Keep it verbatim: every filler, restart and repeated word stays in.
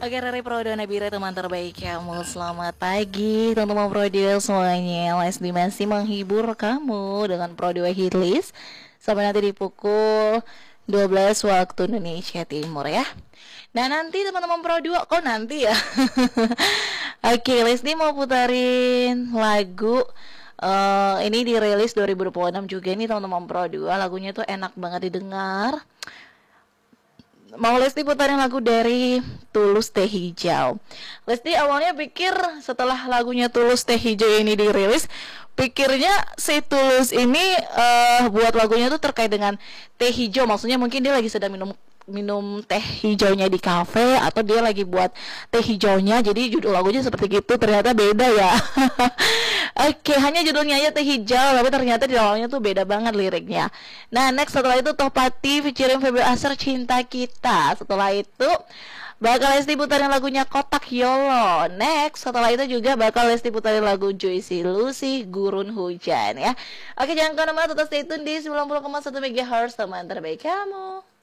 Oke, Rari Prodo Nabila, teman terbaik kamu. Selamat pagi teman-teman Prodio semuanya. Leslie masih menghibur kamu dengan Prodio Hitlist sampai nanti di pukul dua belas waktu Indonesia Timur ya. Nah nanti teman-teman Prodio, kok nanti ya? Oke, Leslie mau putarin lagu uh, ini dirilis dua ribu dua puluh enam juga nih teman-teman Prodio. Lagunya tuh enak banget didengar. Mau Lesti putarin lagu dari Tulus Teh Hijau. Lesti awalnya pikir setelah lagunya Tulus Teh Hijau ini dirilis, pikirnya si Tulus ini uh, buat lagunya tuh terkait dengan teh hijau. Maksudnya mungkin dia lagi sedang minum minum teh hijaunya di kafe, atau dia lagi buat teh hijaunya, jadi judul lagunya seperti gitu. Ternyata beda ya. Oke, hanya judulnya aja teh hijau, tapi ternyata di awalnya tuh beda banget liriknya. Nah next setelah itu Tohpati featuring Febri Asar Cinta Kita. Setelah itu bakal Lesti putarin lagunya Kotak Yolo. Next setelah itu juga bakal Lesti putarin lagu Joyce Lucy Gurun Hujan ya. Oke, jangan kemana-mana, tetap stay tune di sembilan puluh koma satu megahertz teman terbaik kamu.